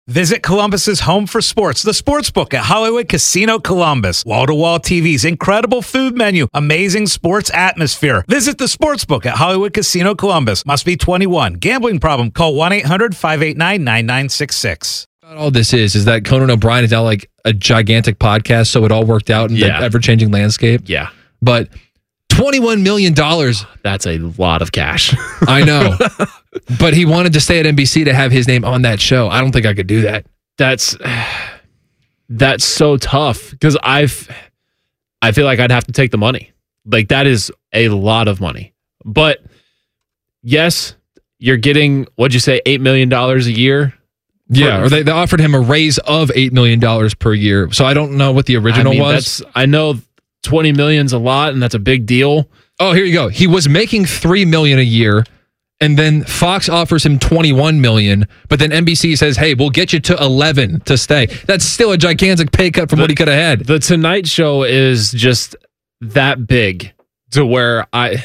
Visit Columbus's home for sports, the Sportsbook at Hollywood Casino Columbus. Wall-to-wall TVs, incredible food menu, amazing sports atmosphere. Visit the Sportsbook at Hollywood Casino Columbus. Must be 21. Gambling problem? Call 1-800-589-9966. All this is that Conan O'Brien is now like a gigantic podcast, so it all worked out in the ever-changing landscape. Yeah. But $21 million. That's a lot of cash. I know. But he wanted to stay at NBC to have his name on that show. I don't think I could do that. That's so tough because I feel like I'd have to take the money. Like, that is a lot of money. But yes, you're getting, what'd you say, $8 million a year? Yeah, or they offered him a raise of $8 million per year. So I don't know what the original was. I know $20 million's a lot, and that's a big deal. Oh, here you go. He was making $3 million a year, and then Fox offers him $21 million, but then NBC says, hey, we'll get you to 11 to stay. That's still a gigantic pay cut from what he could have had. The Tonight Show is just that big to where I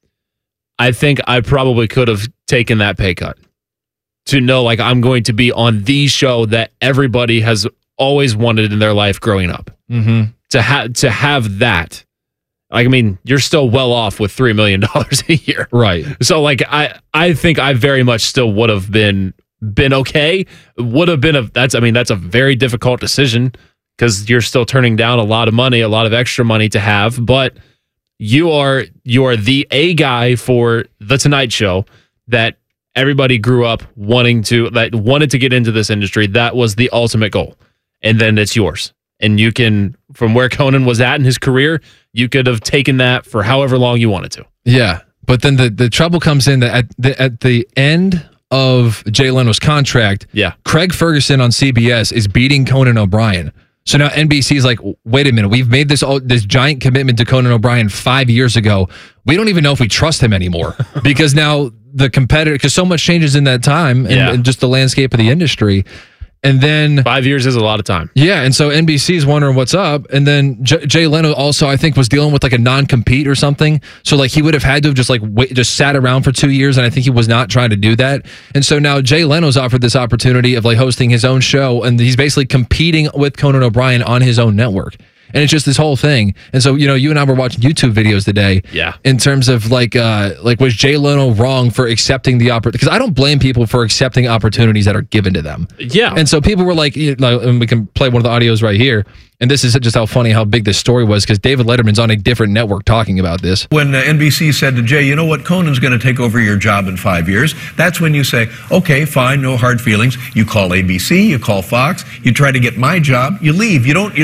think I probably could have taken that pay cut to know, like, I'm going to be on the show that everybody has always wanted in their life growing up. Mm-hmm. To have that, like, I mean, you're still well off with $3 million a year, right? So, like, I think I very much still would have been okay. Would have been that's a very difficult decision because you're still turning down a lot of money, a lot of extra money to have, but you are the A guy for the Tonight Show that everybody grew up wanted to get into this industry. That was the ultimate goal, and then it's yours. And you can, from where Conan was at in his career, you could have taken that for however long you wanted to. Yeah, but then the trouble comes in that at the end of Jay Leno's contract, Craig Ferguson on CBS is beating Conan O'Brien. So now NBC is like, wait a minute, we've made this giant commitment to Conan O'Brien 5 years ago. We don't even know if we trust him anymore because now the competitor, because so much changes in that time and just the landscape of the industry. And then 5 years is a lot of time. Yeah, and so NBC is wondering what's up. And then Jay Leno also, I think, was dealing with like a non-compete or something. So like he would have had to have just sat around for 2 years, and I think he was not trying to do that. And so now Jay Leno's offered this opportunity of like hosting his own show, and he's basically competing with Conan O'Brien on his own network. And it's just this whole thing. And so, you and I were watching YouTube videos today. Yeah. In terms of like was Jay Leno wrong for accepting the opportunity? Because I don't blame people for accepting opportunities that are given to them. Yeah. And so people were like, and we can play one of the audios right here. And this is just how funny, how big this story was, because David Letterman's on a different network talking about this. When NBC said to Jay, you know what, Conan's going to take over your job in 5 years, that's when you say, okay, fine, no hard feelings. You call ABC, you call Fox, you try to get my job, you leave. You don't,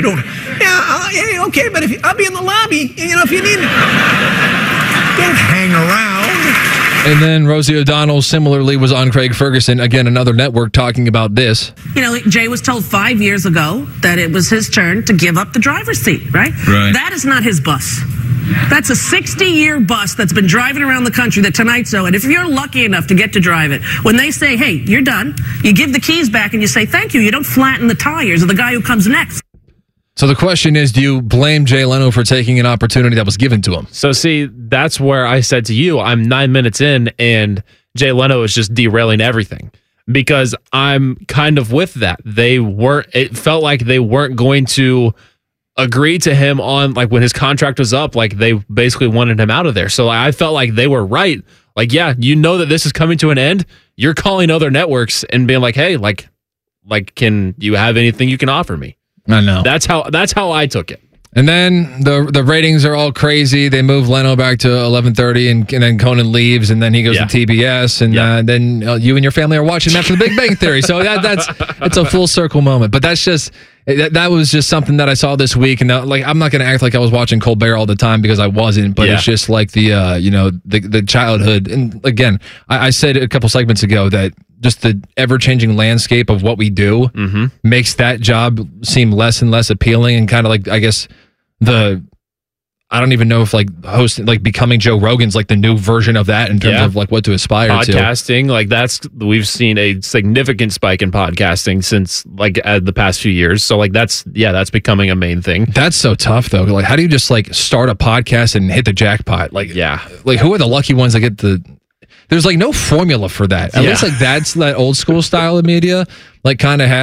yeah, okay, but I'll be in the lobby, if you need me. Don't hang around. And then Rosie O'Donnell similarly was on Craig Ferguson, again, another network, talking about this. Jay was told 5 years ago that it was his turn to give up the driver's seat, right? Right. That is not his bus. That's a 60-year bus that's been driving around the country, the Tonight Show. And if you're lucky enough to get to drive it, when they say, hey, you're done, you give the keys back and you say, thank you. You don't flatten the tires of the guy who comes next. So the question is, do you blame Jay Leno for taking an opportunity that was given to him? So see, that's where I said to you, I'm 9 minutes in and Jay Leno is just derailing everything, because I'm kind of with that. It felt like they weren't going to agree to him on, like, when his contract was up, like they basically wanted him out of there. So I felt like they were right. Like, yeah, that this is coming to an end. You're calling other networks and being like, hey, like, can you have anything you can offer me? I know. That's how I took it. And then the ratings are all crazy. They move Leno back to 11:30, and then Conan leaves, and then he goes to TBS, and then you and your family are watching that for The Big Bang Theory. So it's a full circle moment. But that's just that was just something that I saw this week, and like I'm not going to act like I was watching Colbert all the time because I wasn't. But it's just like the childhood. And again, I said a couple segments ago that just the ever-changing landscape of what we do makes that job seem less and less appealing, and kind of like, I guess, I don't even know if like hosting, like becoming Joe Rogan's like the new version of that in terms of like what to aspire to. Podcasting, like we've seen a significant spike in podcasting since like the past few years. So like that's becoming a main thing. That's so tough though. Like, how do you just like start a podcast and hit the jackpot? Like, like who are the lucky ones that get there's like no formula for that. At least like that's that old school style of media, like kind of has.